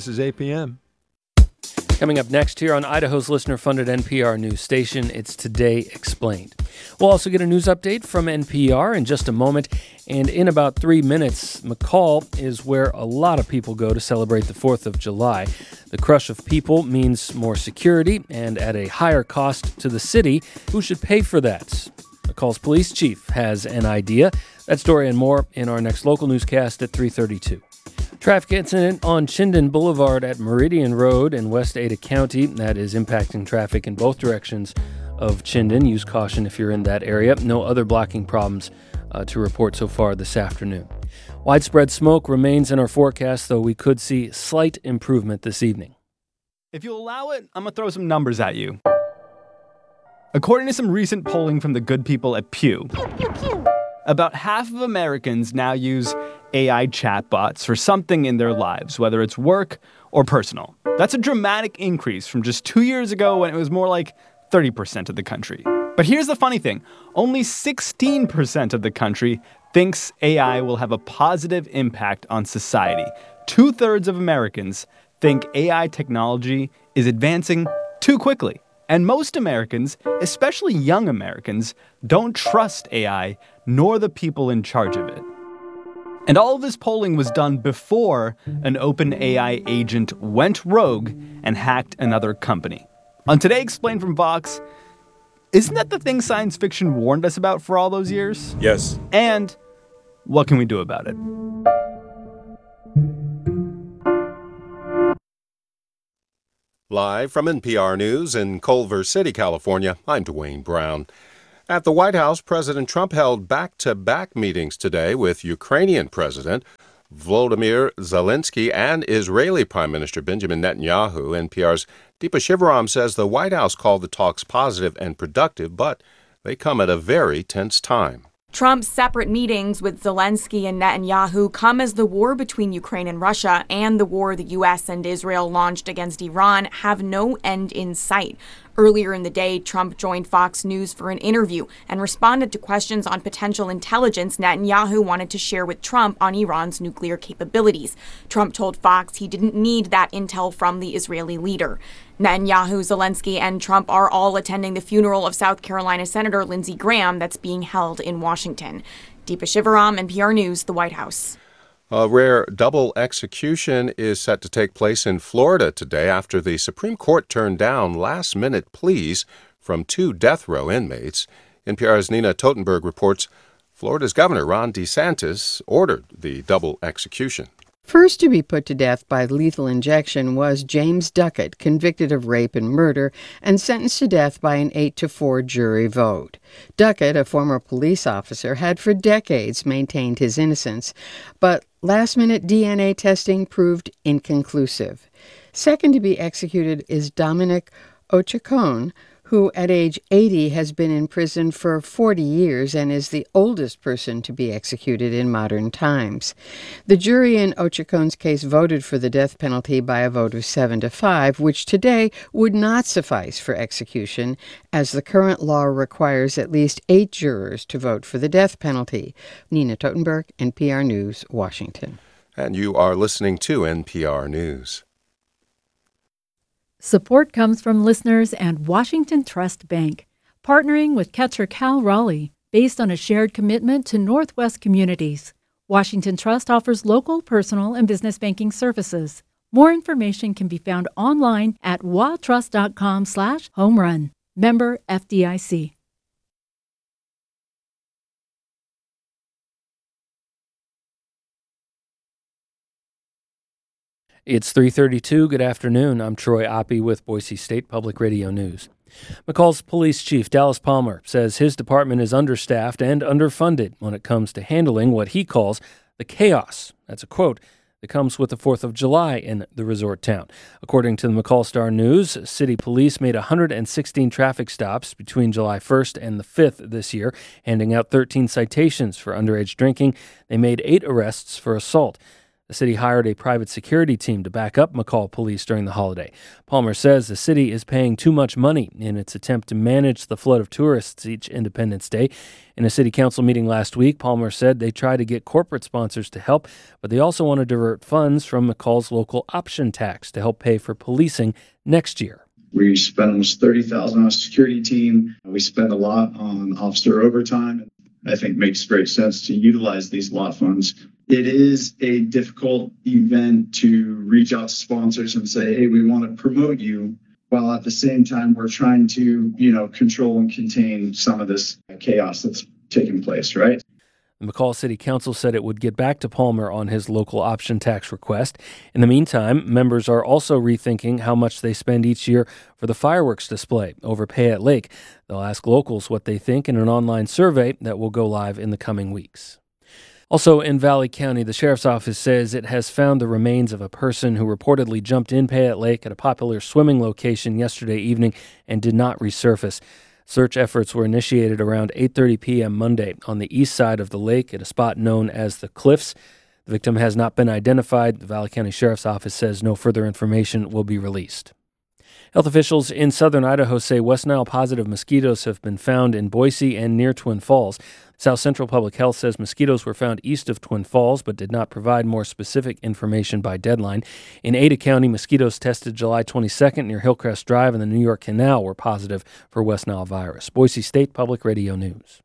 This is APM. Coming up next here on Idaho's listener-funded NPR news station, it's Today Explained. We'll also get a news update from NPR in just a moment. And in about 3 minutes, McCall is where a lot of people go to celebrate the 4th of July. The crush of people means more security and at a higher cost to the city. Who should pay for that? McCall's police chief has an idea. That story and more in our next local newscast at 3:32. Traffic incident on Chinden Boulevard at Meridian Road in West Ada County. That is impacting traffic in both directions of Chinden. Use caution if you're in that area. No other blocking problems to report so far this afternoon. Widespread smoke remains in our forecast, though we could see slight improvement this evening. If you allow it, I'm going to throw some numbers at you. According to some recent polling from the good people at Pew, about half of Americans now use AI chatbots for something in their lives, whether it's work or personal. That's a dramatic increase from just 2 years ago when it was more like 30% of the country. But here's the funny thing. Only 16% of the country thinks AI will have a positive impact on society. 2/3 of Americans think AI technology is advancing too quickly. And most Americans, especially young Americans, don't trust AI nor the people in charge of it. And all of this polling was done before an OpenAI agent went rogue and hacked another company. On Today Explained from Vox, isn't that the thing science fiction warned us about for all those years? Yes. And what can we do about it? Live from NPR News in Culver City, California, I'm Dwayne Brown. At the White House, President Trump held back-to-back meetings today with Ukrainian President Volodymyr Zelensky and Israeli Prime Minister Benjamin Netanyahu. NPR's Deepa Shivaram says the White House called the talks positive and productive, but they come at a very tense time. Trump's separate meetings with Zelensky and Netanyahu come as the war between Ukraine and Russia and the war the U.S. and Israel launched against Iran have no end in sight. Earlier in the day, Trump joined Fox News for an interview and responded to questions on potential intelligence Netanyahu wanted to share with Trump on Iran's nuclear capabilities. Trump told Fox he didn't need that intel from the Israeli leader. Netanyahu, Zelensky, and Trump are all attending the funeral of South Carolina Senator Lindsey Graham that's being held in Washington. Deepa Shivaram, NPR News, the White House. A rare double execution is set to take place in Florida today after the Supreme Court turned down last-minute pleas from 2 death row inmates. NPR's Nina Totenberg reports Florida's Governor Ron DeSantis ordered the double execution. First to be put to death by lethal injection was James Duckett, convicted of rape and murder and sentenced to death by an 8-4 jury vote. Duckett, a former police officer, had for decades maintained his innocence, but last-minute DNA testing proved inconclusive. Second to be executed is Dominic Ochacon, who at age 80 has been in prison for 40 years and is the oldest person to be executed in modern times. The jury in Ochacon's case voted for the death penalty by a vote of 7-5, which today would not suffice for execution, as the current law requires at least 8 jurors to vote for the death penalty. Nina Totenberg, NPR News, Washington. And you are listening to NPR News. Support comes from listeners and Washington Trust Bank, partnering with Ketcher Cal Raleigh, based on a shared commitment to Northwest communities. Washington Trust offers local, personal, and business banking services. More information can be found online at watrust.com/homerun. Member FDIC. It's 3:32. Good afternoon. I'm Troy Oppie with Boise State Public Radio News. McCall's police chief, Dallas Palmer, says his department is understaffed and underfunded when it comes to handling what he calls the chaos. That's a quote that comes with the 4th of July in the resort town. According to the McCall Star News, city police made 116 traffic stops between July 1st and the 5th this year, handing out 13 citations for underage drinking. They made 8 arrests for assault. The city hired a private security team to back up McCall police during the holiday. Palmer says the city is paying too much money in its attempt to manage the flood of tourists each Independence Day. In a city council meeting last week, Palmer said they try to get corporate sponsors to help, but they also want to divert funds from McCall's local option tax to help pay for policing next year. We spend almost $30,000 on a security team. We spend a lot on officer overtime. I think it makes great sense to utilize these lot funds. It is a difficult event to reach out to sponsors and say, hey, we want to promote you, while at the same time we're trying to, control and contain some of this chaos that's taking place, right? The McCall City Council said it would get back to Palmer on his local option tax request. In the meantime, members are also rethinking how much they spend each year for the fireworks display over Payette Lake. They'll ask locals what they think in an online survey that will go live in the coming weeks. Also in Valley County, the sheriff's office says it has found the remains of a person who reportedly jumped in Payette Lake at a popular swimming location yesterday evening and did not resurface. Search efforts were initiated around 8:30 p.m. Monday on the east side of the lake at a spot known as the Cliffs. The victim has not been identified. The Valley County Sheriff's Office says no further information will be released. Health officials in southern Idaho say West Nile positive mosquitoes have been found in Boise and near Twin Falls. South Central Public Health says mosquitoes were found east of Twin Falls, but did not provide more specific information by deadline. In Ada County, mosquitoes tested July 22nd near Hillcrest Drive and the New York Canal were positive for West Nile virus. Boise State Public Radio News.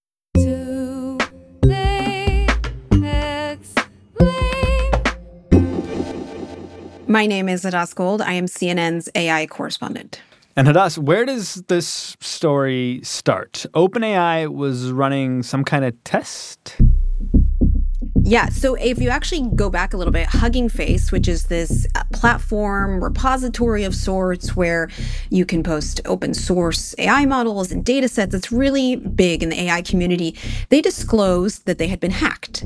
My name is Hadass Gold. I am CNN's AI correspondent. And Hadass, where does this story start? OpenAI was running some kind of test? Yeah, so if you actually go back a little bit, Hugging Face, which is this platform repository of sorts where you can post open source AI models and data sets, it's really big in the AI community. They disclosed that they had been hacked.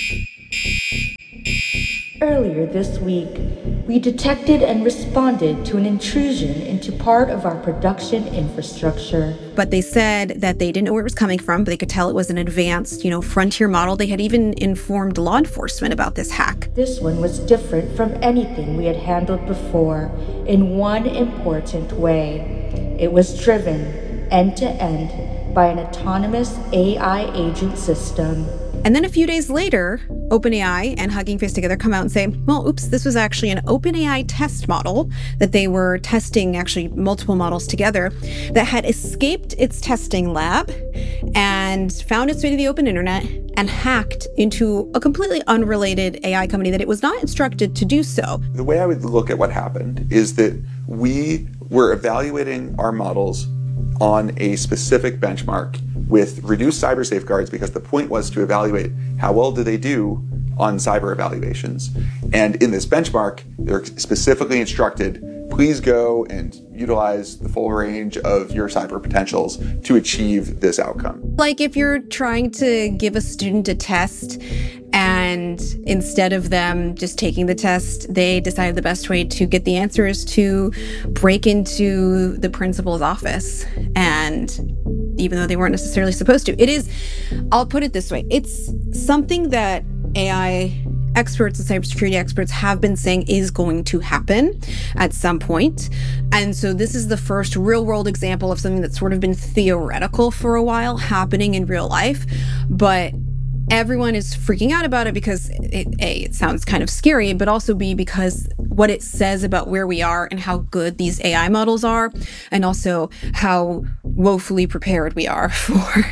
Earlier this week, we detected and responded to an intrusion into part of our production infrastructure. But they said that they didn't know where it was coming from, but they could tell it was an advanced, frontier model. They had even informed law enforcement about this hack. This one was different from anything we had handled before in one important way. It was driven end to end by an autonomous AI agent system. And then a few days later, OpenAI and Hugging Face together come out and say, well, oops, this was actually an OpenAI test model that they were testing, actually multiple models together, that had escaped its testing lab and found its way to the open internet and hacked into a completely unrelated AI company that it was not instructed to do so. The way I would look at what happened is that we were evaluating our models on a specific benchmark with reduced cyber safeguards, because the point was to evaluate how well do they do on cyber evaluations. And in this benchmark, they're specifically instructed, please go and utilize the full range of your cyber potentials to achieve this outcome. Like if you're trying to give a student a test and instead of them just taking the test, they decided the best way to get the answer is to break into the principal's office. And even though they weren't necessarily supposed to, it is, I'll put it this way, it's something that AI experts and cybersecurity experts have been saying is going to happen at some point. And so this is the first real world example of something that's sort of been theoretical for a while happening in real life. But everyone is freaking out about it because it sounds kind of scary, but also B, because what it says about where we are and how good these AI models are, and also how woefully prepared we are for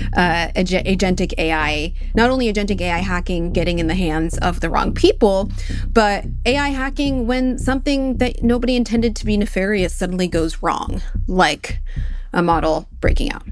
agentic AI, not only agentic AI hacking getting in the hands of the wrong people, but AI hacking when something that nobody intended to be nefarious suddenly goes wrong, like a model breaking out.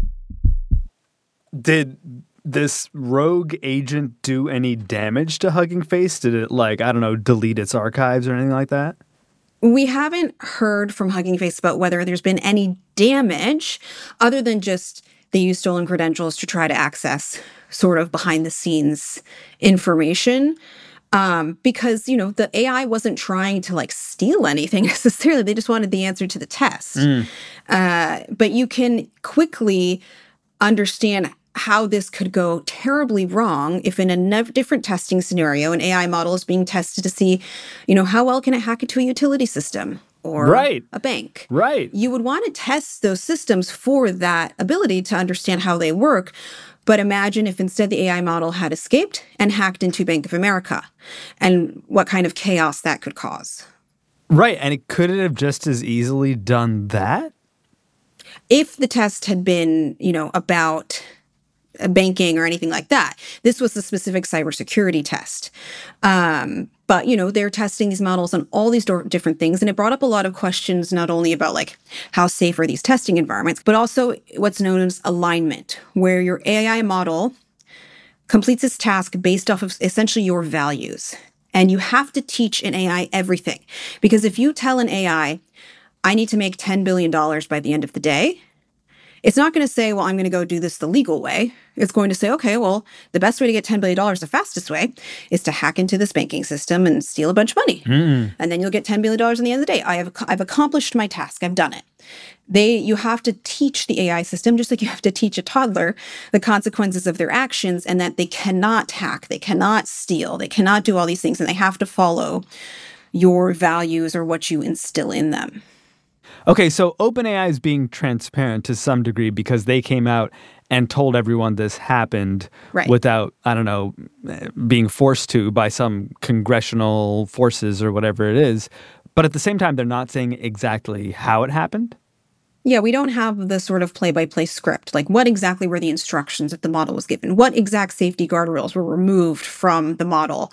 Did this rogue agent do any damage to Hugging Face? Did it, delete its archives or anything like that? We haven't heard from Hugging Face about whether there's been any damage other than just they use stolen credentials to try to access sort of behind the scenes information. Because, the AI wasn't trying to steal anything necessarily. They just wanted the answer to the test. But you can quickly understand how this could go terribly wrong if in a different testing scenario, an AI model is being tested to see, how well can it hack into a utility system or a bank. Right. You would want to test those systems for that ability to understand how they work. But imagine if instead the AI model had escaped and hacked into Bank of America, and what kind of chaos that could cause. Right. And could it have just as easily done that? If the test had been, about banking or anything like that. This was a specific cybersecurity test. But, they're testing these models on all these different things. And it brought up a lot of questions, not only about how safe are these testing environments, but also what's known as alignment, where your AI model completes its task based off of essentially your values. And you have to teach an AI everything. Because if you tell an AI, I need to make $10 billion by the end of the day, it's not going to say, well, I'm going to go do this the legal way. It's going to say, okay, well, the best way to get $10 billion, the fastest way, is to hack into this banking system and steal a bunch of money. And then you'll get $10 billion in the end of the day. I've accomplished my task. I've done it. You have to teach the AI system, just like you have to teach a toddler, the consequences of their actions, and that they cannot hack, they cannot steal, they cannot do all these things, and they have to follow your values or what you instill in them. Okay, so OpenAI is being transparent to some degree because they came out and told everyone this happened without, being forced to by some congressional forces or whatever it is. But at the same time, they're not saying exactly how it happened. Yeah, we don't have the sort of play-by-play script. What exactly were the instructions that the model was given? What exact safety guardrails were removed from the model?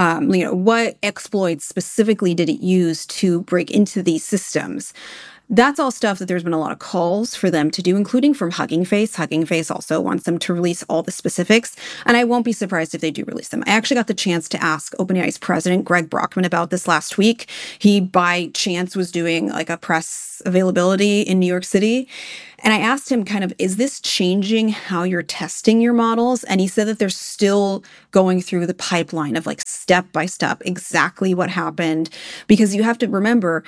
What exploits specifically did it use to break into these systems? That's all stuff that there's been a lot of calls for them to do, including from Hugging Face. Hugging Face also wants them to release all the specifics, and I won't be surprised if they do release them. I actually got the chance to ask OpenAI's president, Greg Brockman, about this last week. He, by chance, was doing a press availability in New York City, and I asked him is this changing how you're testing your models? And he said that they're still going through the pipeline of step by step exactly what happened, because you have to remember,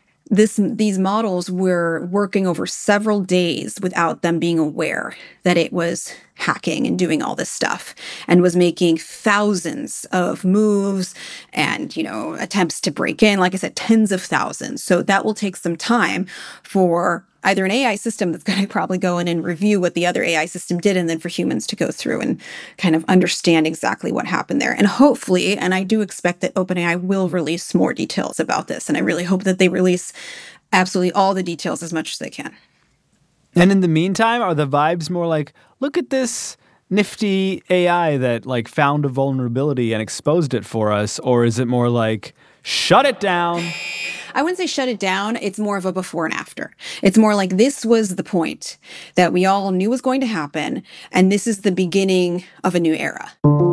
these models were working over several days without them being aware that it was hacking and doing all this stuff, and was making thousands of moves and, attempts to break in, like I said, tens of thousands. So that will take some time for either an AI system that's going to probably go in and review what the other AI system did, and then for humans to go through and kind of understand exactly what happened there. And hopefully, and I do expect that OpenAI will release more details about this, and I really hope that they release absolutely all the details as much as they can. And in the meantime, are the vibes more look at this nifty AI that found a vulnerability and exposed it for us? Or is it more shut it down? I wouldn't say shut it down. It's more of a before and after. It's more this was the point that we all knew was going to happen, and this is the beginning of a new era.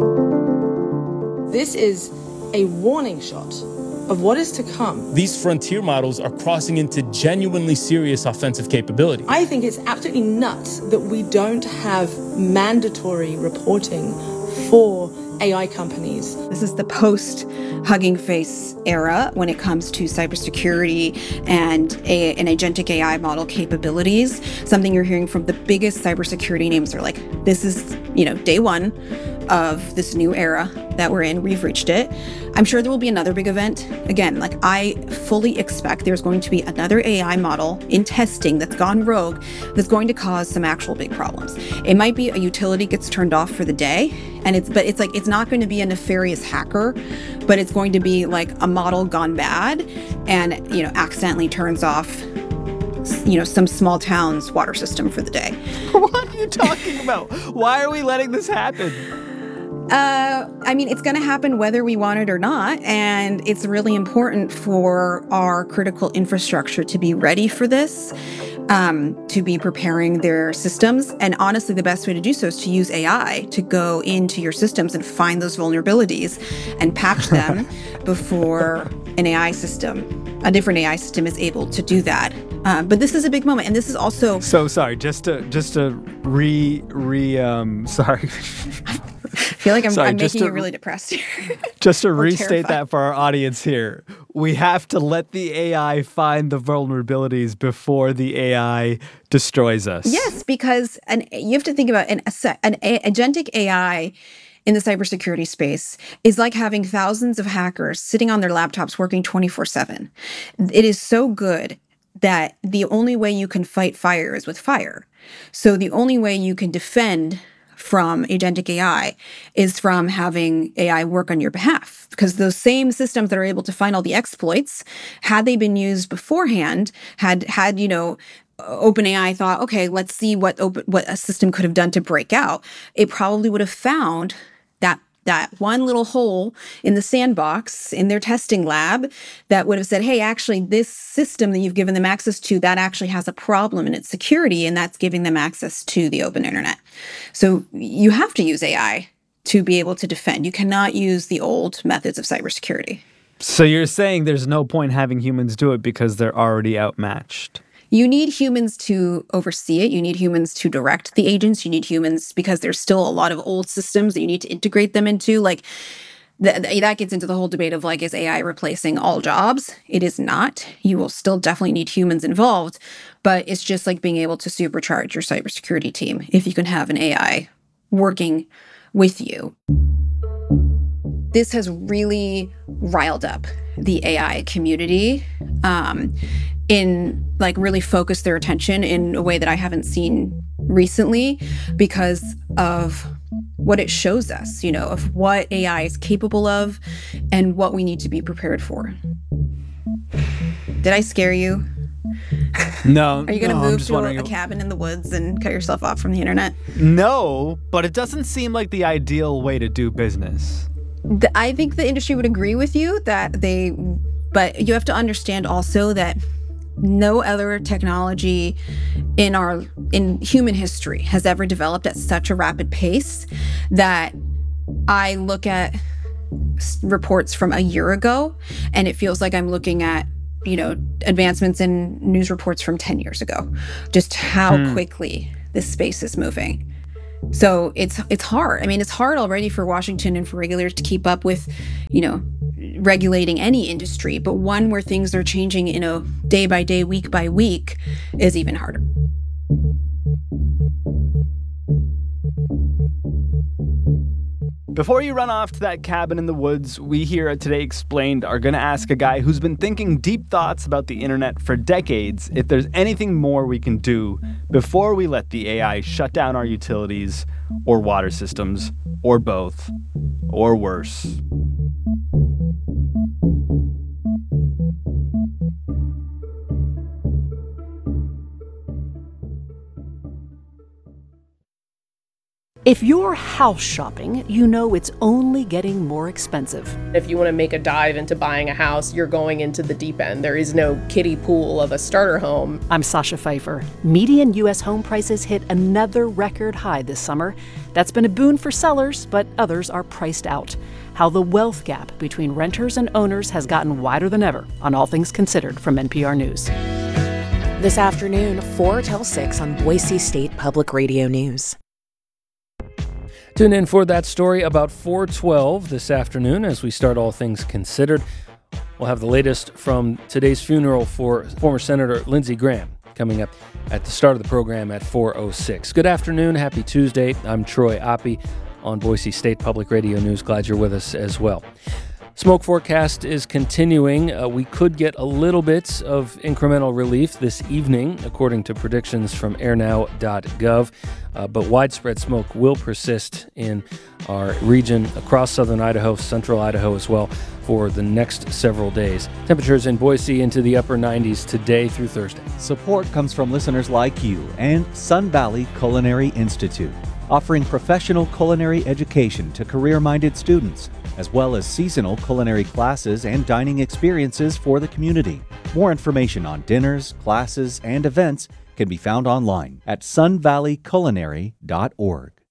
This is a warning shot of what is to come. These frontier models are crossing into genuinely serious offensive capability. I think it's absolutely nuts that we don't have mandatory reporting for AI companies. This is the post-Hugging Face era when it comes to cybersecurity and an agentic AI model capabilities. Something you're hearing from the biggest cybersecurity names are this is, day one of this new era that we're in. We've reached it. I'm sure there will be another big event. Again, I fully expect there's going to be another AI model in testing that's gone rogue that's going to cause some actual big problems. It might be a utility gets turned off for the day, and it's not going to be a nefarious hacker, but it's going to be a model gone bad and, accidentally turns off some small town's water system for the day. What are you talking about? Why are we letting this happen? It's going to happen whether we want it or not, and it's really important for our critical infrastructure to be ready for this, to be preparing their systems. And honestly, the best way to do so is to use AI to go into your systems and find those vulnerabilities and patch them before a different AI system is able to do that. But this is a big moment, and this is also... So sorry, just to sorry. feel like Sorry, I'm making you really depressed here. Just to restate terrified. that for our audience here, we have to let the AI find the vulnerabilities before the AI destroys us. Yes, because you have to think about an agentic AI in the cybersecurity space is like having thousands of hackers sitting on their laptops working 24/7. It is so good that the only way you can fight fire is with fire. So the only way you can defend from agentic AI is from having AI work on your behalf, because those same systems that are able to find all the exploits, had they been used beforehand, had OpenAI thought, okay, let's see what a system could have done to break out, it probably would have found that one little hole in the sandbox in their testing lab that would have said, hey, actually, this system that you've given them access to, that actually has a problem in its security, and that's giving them access to the open internet. So you have to use AI to be able to defend. You cannot use the old methods of cybersecurity. So you're saying there's no point having humans do it because they're already outmatched? You need humans to oversee it. You need humans to direct the agents. You need humans because there's still a lot of old systems that you need to integrate them into. Like that gets into the whole debate of is AI replacing all jobs? It is not. You will still definitely need humans involved, but it's just like being able to supercharge your cybersecurity team if you can have an AI working with you. This has really riled up the AI community. In really focus their attention in a way that I haven't seen recently because of what it shows us, of what AI is capable of and what we need to be prepared for. Did I scare you? No. Are you going to move to a cabin in the woods and cut yourself off from the internet? No, but it doesn't seem like the ideal way to do business. I think the industry would agree with you but you have to understand also that no other technology in human history has ever developed at such a rapid pace that I look at reports from a year ago and it feels like I'm looking at, advancements in news reports from 10 years ago, just how quickly this space is moving. So it's hard. I mean, it's hard already for Washington and for regulators to keep up with, regulating any industry, but one where things are changing, day by day, week by week is even harder. Before you run off to that cabin in the woods, we here at Today Explained are going to ask a guy who's been thinking deep thoughts about the internet for decades if there's anything more we can do before we let the AI shut down our utilities or water systems, or both, or worse. If you're house shopping, you know it's only getting more expensive. If you want to make a dive into buying a house, you're going into the deep end. There is no kiddie pool of a starter home. I'm Sasha Pfeiffer. Median U.S. home prices hit another record high this summer. That's been a boon for sellers, but others are priced out. How the wealth gap between renters and owners has gotten wider than ever on All Things Considered from NPR News. This afternoon, 4 till 6 on Boise State Public Radio News. Tune in for that story about 4:12 this afternoon as we start All Things Considered. We'll have the latest from today's funeral for former Senator Lindsey Graham coming up at the start of the program at 4:06. Good afternoon. Happy Tuesday. I'm Troy Oppie on Boise State Public Radio News. Glad you're with us as well. Smoke forecast is continuing. We could get a little bit of incremental relief this evening, according to predictions from airnow.gov. But widespread smoke will persist in our region across southern Idaho, central Idaho as well, for the next several days. Temperatures in Boise into the upper 90s today through Thursday. Support comes from listeners like you and Sun Valley Culinary Institute, offering professional culinary education to career-minded students, as well as seasonal culinary classes and dining experiences for the community. More information on dinners, classes, and events can be found online at sunvalleyculinary.org.